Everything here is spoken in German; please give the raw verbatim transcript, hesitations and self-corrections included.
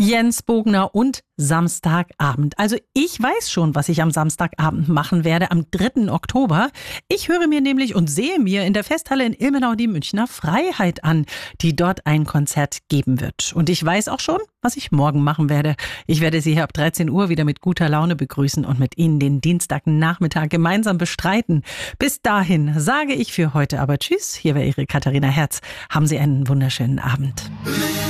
Jens Bogner und Samstagabend. Also ich weiß schon, was ich am Samstagabend machen werde, am dritten Oktober. Ich höre mir nämlich und sehe mir in der Festhalle in Ilmenau die Münchner Freiheit an, die dort ein Konzert geben wird. Und ich weiß auch schon, was ich morgen machen werde. Ich werde Sie hier ab dreizehn Uhr wieder mit guter Laune begrüßen und mit Ihnen den Dienstagnachmittag gemeinsam bestreiten. Bis dahin sage ich für heute aber Tschüss. Hier war Ihre Katharina Herz. Haben Sie einen wunderschönen Abend.